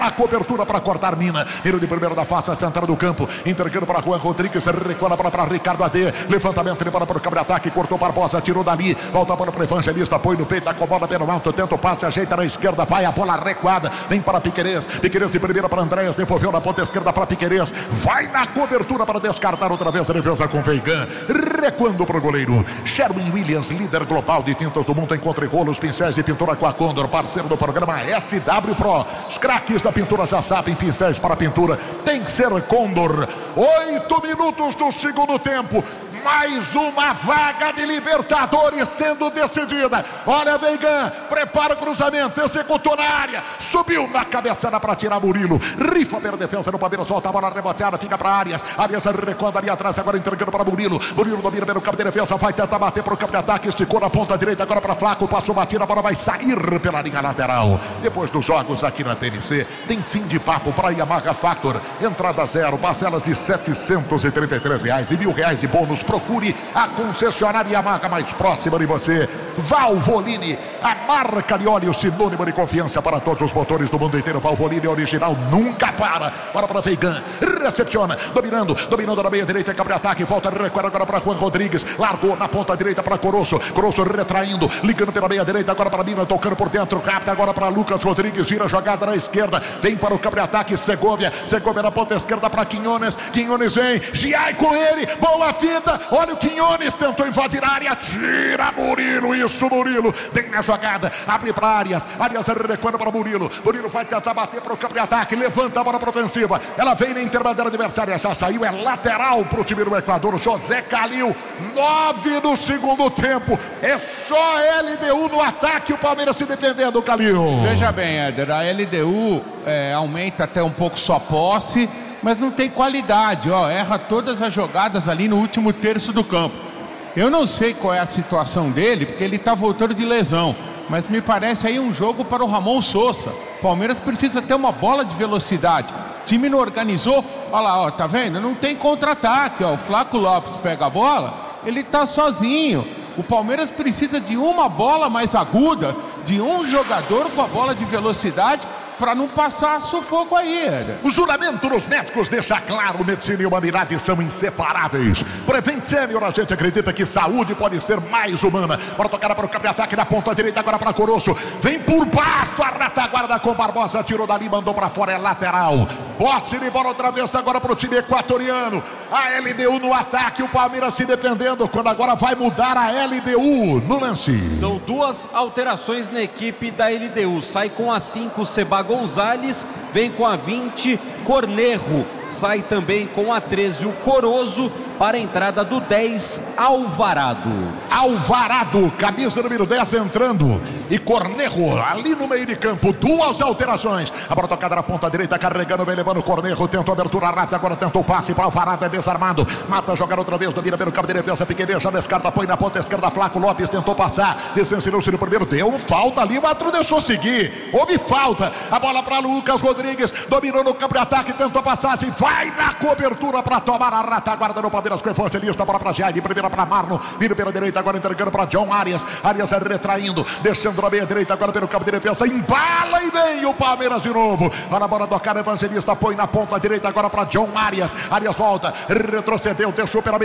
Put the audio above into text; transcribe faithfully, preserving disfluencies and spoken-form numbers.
A cobertura para cortar mina. Ele de primeiro da face, central do campo. Entregando para Juan Rodrigues. Recuando para, para Ricardo A D. Levantamento, ele para para o cabre-ataque. Cortou Barbosa, tirou dali. Volta para o Evangelista. Põe no peito, acomoda pelo alto. Tenta o passe, ajeita na esquerda. Vai a bola recuada. Vem para Piquerez. Piquerez de primeira para Andréas. Devolveu na ponta esquerda para Piquerez. Vai na cobertura para descartar outra vez a defesa com Veigan. Recuando para o goleiro. Sherwin Williams, líder global de tintas do mundo. Encontre rolos, pincéis e pintura com a Condor. Parceiro do programa S W Pro. Os craques da pintura já sabem, pincéis para pintura tem que ser Condor. Oito minutos do segundo tempo. Mais uma vaga de Libertadores sendo decidida. Olha, Veigan, prepara o cruzamento, executou na área, subiu na cabeçada para tirar Murilo. Rifa pela defesa do Palmeiras, volta a bola reboteada, fica para Arias. Arias recuando ali atrás, agora entregando para Murilo. Murilo domina pelo campo de defesa, vai tentar bater para o campo de ataque, esticou na ponta direita, agora para Flaco, passou batida, a bola vai sair pela linha lateral. Depois dos jogos aqui na T N C, tem fim de papo para Yamaha Factor. Entrada zero, parcelas de setecentos e trinta e três reais e mil reais de bônus. Procure a concessionária Yamaha mais próxima de você. Valvoline, a marca de óleo sinônimo de confiança para todos os motores do mundo inteiro. Valvoline original nunca para. Bora para Veigan, recepciona, dominando, dominando na meia direita, cabre ataque, volta, recuar agora para Juan Rodrigues, largou na ponta direita para Coroço, Coroço retraindo, ligando pela meia direita, agora para Mina, tocando por dentro, capta agora para Lucas Rodrigues, gira a jogada na esquerda, vem para o cabre ataque, Segovia, Segovia na ponta esquerda para Quinones, Quinones vem, Giai com ele, boa fita, olha o Quinones, tentou invadir a área, tira Murilo, isso Murilo, vem na jogada, abre para Arias, Arias recuando para Murilo, Murilo vai tentar bater para o campo de ataque, levanta a bola para ofensiva, ela vem na interbandeira adversária, já saiu, é lateral para o time do Equador, José Calil, nove do segundo tempo, é só L D U no ataque, o Palmeiras se defendendo, Calil. Veja bem, Éder, a L D U é, aumenta até um pouco sua posse, mas não tem qualidade, ó, erra todas as jogadas ali no último terço do campo. Eu não sei qual é a situação dele, porque ele tá voltando de lesão, mas me parece aí um jogo para o Ramon Sousa. Palmeiras precisa ter uma bola de velocidade. O time não organizou, olha lá, ó, tá vendo? Não tem contra-ataque, ó, o Flaco Lopes pega a bola, ele tá sozinho. O Palmeiras precisa de uma bola mais aguda, de um jogador com a bola de velocidade, para não passar sufoco aí, Éder. O juramento dos médicos deixa claro: medicina e humanidade são inseparáveis. Prevent Senior, a gente acredita que saúde pode ser mais humana. Para tocar para o campo de ataque na ponta direita, agora para Coroço. Vem por baixo, a retaguarda com Barbosa, tirou dali, mandou para fora, é lateral. Posse de bola outra vez agora para o time equatoriano. A L D U no ataque, o Palmeiras se defendendo, quando agora vai mudar a L D U no lance. São duas alterações na equipe da L D U. Sai com a cinco, Seba Gonzalez, vem com a vinte, Cornejo. Sai também com a treze, o Corozo, para a entrada do dez, Alvarado. Alvarado, camisa número dez entrando, e Cornejo ali no meio de campo. Duas alterações. A bola tocada na ponta direita, carregando, vem levando o Cornejo, tentou abertura rápida, agora tentou o passe para Alvarado, é desarmado, mata a jogada outra vez, domina pelo campo de defesa, Piquerez já descarta, põe na ponta esquerda, Flaco Lopes tentou passar, descensinou-se no primeiro, deu falta ali, o árbitro deixou seguir, houve falta. A bola para Lucas Rodrigues, dominou no campo de ataque, tentou a passagem, vai na cobertura para tomar a retaguarda no Palmeiras com o Evangelista, bola para Jair, primeira para Marlon, vira pela direita, agora entregando para John Arias, Arias retraindo, descendo na meia direita, agora pelo campo de defesa, embala e vem o Palmeiras de novo. Olha a bola tocada, Evangelista põe na ponta direita, agora para John Arias, Arias volta, retrocedeu, deixou pela